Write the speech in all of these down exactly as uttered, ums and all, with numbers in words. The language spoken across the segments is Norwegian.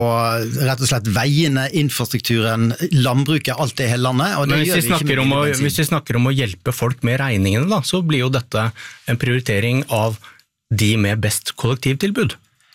og rett og slett veiene, infrastrukturen, landbruket, alt det i hele landet. Og det Men hvis vi, snakker om å, hvis vi snakker om å hjelpe folk med regningene, da, så blir jo dette en prioritering av de med best kollektivtilbud.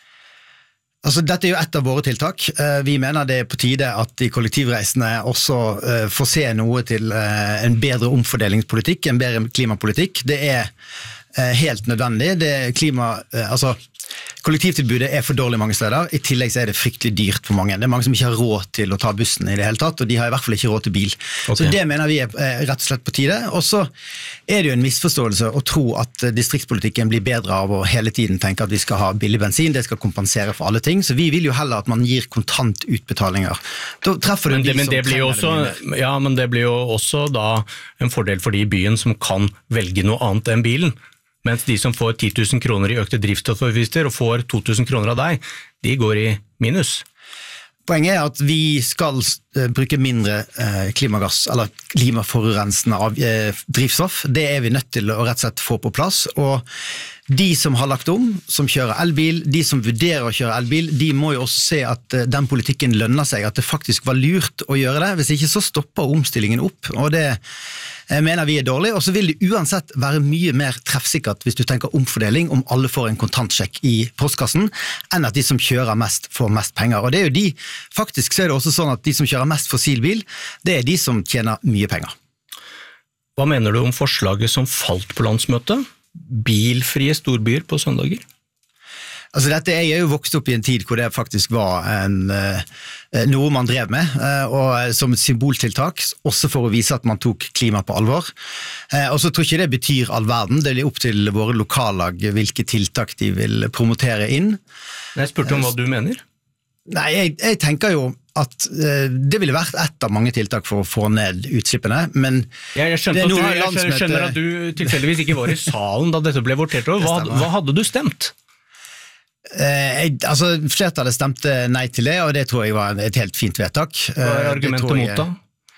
Altså, dette er jo et av våre tiltak. Vi mener det er på tide at de kollektivreisende også får se noe til en bedre omfordelingspolitikk, en bedre klimapolitikk. Det er helt nødvendig. Det er klima, altså, kollektivtilbudet er for dårlig mange steder. I tillegg så er det fryktelig dyrt for mange. Det er mange som ikke har råd til å ta bussen i det hele tatt, og de har i hvert fall ikke råd til bil. Okay. Så det mener vi er rett og slett på tide. Og så er det jo en misforståelse å tro at distriktspolitikken blir bedre av å hele tiden tenke at vi skal ha billig bensin, det skal kompensere for alle ting. Så vi vil jo heller at man gir kontant utbetalinger. Da treffer du men det, de men det som blir jo også, det ja, men det blir jo også da en fordel for de i byen som kan velge noe annet enn bilen. Mens de som får ti tusen kroner i økte drivstoffavgifter og får to tusen kroner av deg, de går i minus. Poenget er at vi skal bruke mindre klimagass, eller klimaforurensende av drivstoff. Det er vi nødt til å rett og slett få på plass, og de som har lagt om, som kjører elbil, de som vurderer å kjøre elbil, de må jo også se at den politikken lønner seg, at det faktisk var lurt å gjøre det. Hvis ikke så stopper omstillingen opp, og det mener vi er dårlig. Og så vil det uansett være mye mer treffsikkert hvis du tenker omfordeling, om alle får en kontantsjekk i postkassen, enn at de som kjører mest får mest penger. Og det er jo de, faktisk så er det også sånn at de som kjører mest fossilbil, det er de som tjener mye penger. Hva mener du om forslaget som falt på landsmøtet? Bilfrie storbyer på søndager? Altså dette er jo vokst opp i en tid hvor det faktisk var en, noe man drev med, og som et symboltiltak, også for å vise at man tok klima på alvor. Og så tror jeg ikke det betyr all verden, det er opp til våre lokallag hvilke tiltak de vil promotere inn. Jeg spurte om hva du mener. Nei, jeg, jeg tenker jo at uh, det ville vært ett av mange tiltak for å få ned utslippene, men jeg, jeg, skjønte at du, jeg landsmøte... skjønner at du tilfeldigvis ikke var i salen da dette ble votert over. Hva, hva hadde du stemt? Uh, jeg, altså, flertallet stemte nei til det, og det tror jeg var et helt fint vedtak. Hva er argumentet uh, mot da?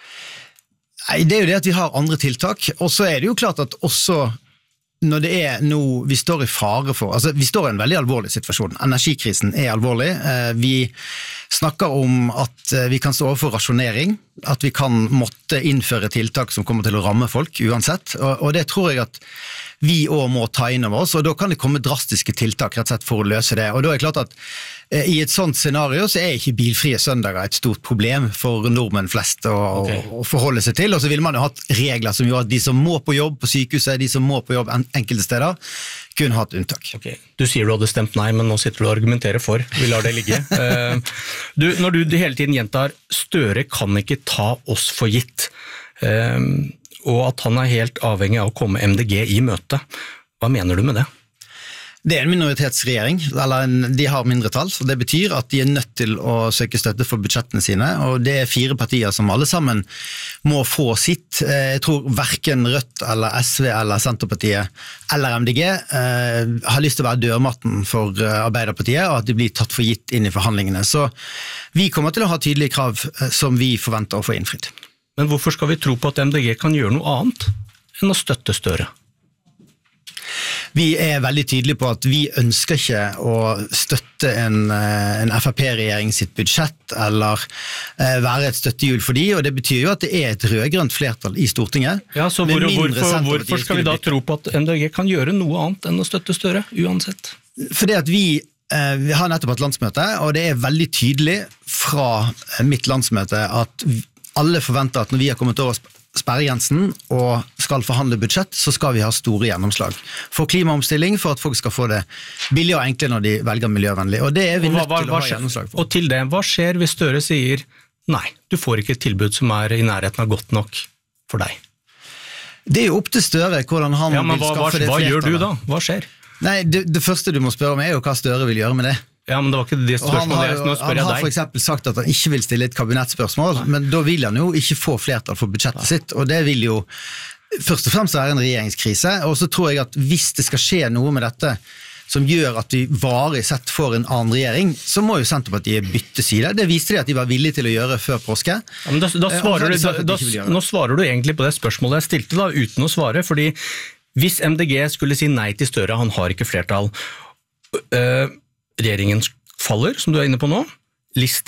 Nei, det er jo det at vi har andre tiltak, og så er det jo klart at også når det er noe vi står i fare for, altså vi står i en veldig alvorlig situasjon, energikrisen er alvorlig, vi snakker om at vi kan stå overfor rasjonering, at vi kan måtte innføre tiltak som kommer til å ramme folk uansett, og, og det tror jeg at vi også må ta inn over oss, og da kan det komme drastiske tiltak rett og slett for å løse det, og da er det klart at eh, i et sånt scenario så er ikke bilfrie søndager et stort problem for nordmenn flest å, okay. å, å forholde seg til, og så vil man jo ha regler som gjør at de som må på jobb på sykehuset, de som må på jobb en, enkelte steder, kun ha et unntak. Okay. Du sier du hadde stemt nei, men nå sitter du og argumenterer for. Vi lar det ligge. uh, du, når du hele tiden gjentar Støre kan ikke ta oss for gitt, uh, og at han er helt avhengig av å komme M D G i møte. Hva mener du med det? Det er en minoritetsregjering, eller en, de har mindretall, så det betyr at de er nødt til å søke støtte for budsjettene sine, og det er fire partier som alle sammen må få sitt. Jeg tror hverken Rødt eller S V eller Senterpartiet eller M D G eh, har lyst til å være dørmatten for Arbeiderpartiet, og at de blir tatt for gitt inn i forhandlingene. Så vi kommer til å ha tydelige krav som vi forventer å få innfridd. Men hvorfor skal vi tro på at M D G kan gjøre noe annet enn å støtte Støre? Vi er veldig tydelige på at vi ønsker ikke å støtte en, en F P regjering sitt budsjett, eller eh, være et støttehjul for de, og det betyr jo at det er et rødgrønt flertall i Stortinget. Ja, så hvor, hvorfor, hvorfor skal vi da tro på at M D G kan gjøre noe annet enn å støtte Støre, uansett? Fordi at vi eh, vi har nettopp et landsmøte, og det er veldig tydelig fra mitt landsmøte at alle forventer at når vi har kommet over sperregrensen og skal forhandle budsjett, så skal vi ha store gjennomslag for klimaomstilling, for at folk skal få det billig og enkelt når de velger miljøvennlig. Og det er vi nødt hva, hva, til å ha gjennomslag for. Og til det, hva skjer hvis Støre sier nei, du får ikke et tilbud som er i nærheten av godt nok for deg? Det er jo opp til Støre hvordan han ja, men vil hva, skaffe hva, det hva flertallet. Hva gjør du da? Hva skjer? Nei, det, det første du må spørre om er jo hva Støre vil gjøre med det. Ja, men det var ikke det spørsmålet jeg nå spør jeg deg. Han har for eksempel sagt at han ikke vil stille et kabinettspørsmål, men da vil han jo ikke få flertall for budsjettet Nei. sitt, og det vil jo først og fremst være en regjeringskrise, og så tror jeg at hvis det skal skje noe med dette som gjør at vi varig sett får en annen regjering, så må jo Senterpartiet bytte side. Det viste de at de var villige til å gjøre før påske. Ja, men da, da svarer du, da, da, nå svarer du egentlig på det spørsmålet jeg stilte da, uten å svare, fordi hvis M D G skulle si nei til Støre, han har ikke flertall, øh, regjeringen faller, som du er inne på nå, liste